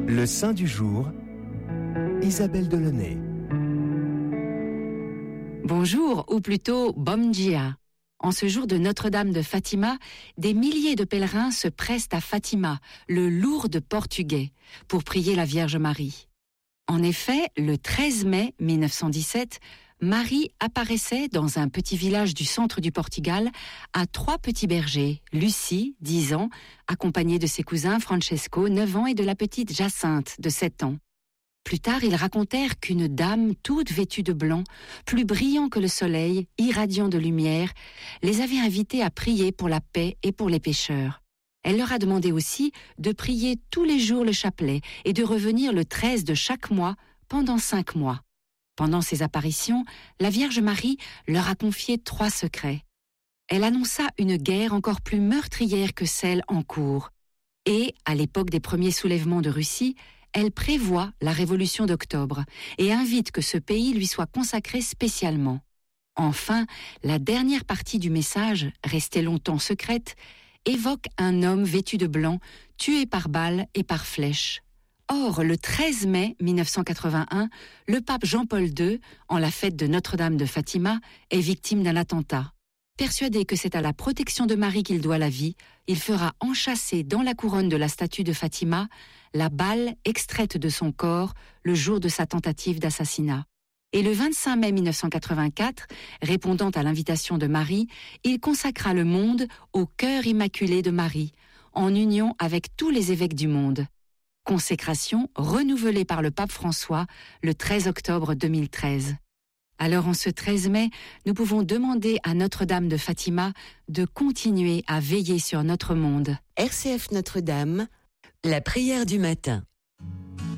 Le saint du jour, Isabelle Delaunay. Bonjour, ou plutôt Bom dia. En ce jour de Notre-Dame de Fatima, des milliers de pèlerins se pressent à Fatima, le Lourdes portugais, pour prier la Vierge Marie. En effet, le 13 mai 1917, Marie apparaissait dans un petit village du centre du Portugal à 3 petits bergers, Lucie, 10 ans, accompagnée de ses cousins Francesco, 9 ans, et de la petite Jacinthe, de 7 ans. Plus tard, ils racontèrent qu'une dame, toute vêtue de blanc, plus brillant que le soleil, irradiant de lumière, les avait invités à prier pour la paix et pour les pécheurs. Elle leur a demandé aussi de prier tous les jours le chapelet et de revenir le 13 de chaque mois pendant 5 mois. Pendant ces apparitions, la Vierge Marie leur a confié 3 secrets. Elle annonça une guerre encore plus meurtrière que celle en cours. Et, à l'époque des premiers soulèvements de Russie, elle prévoit la révolution d'octobre et invite que ce pays lui soit consacré spécialement. Enfin, la dernière partie du message, restée longtemps secrète, évoque un homme vêtu de blanc, tué par balles et par flèches. Or, le 13 mai 1981, le pape Jean-Paul II, en la fête de Notre-Dame de Fatima, est victime d'un attentat. Persuadé que c'est à la protection de Marie qu'il doit la vie, il fera enchâsser dans la couronne de la statue de Fatima la balle extraite de son corps le jour de sa tentative d'assassinat. Et le 25 mai 1984, répondant à l'invitation de Marie, il consacra le monde au cœur immaculé de Marie, en union avec tous les évêques du monde. Consécration renouvelée par le pape François le 13 octobre 2013. Alors en ce 13 mai, nous pouvons demander à Notre-Dame de Fatima de continuer à veiller sur notre monde. RCF Notre-Dame, la prière du matin.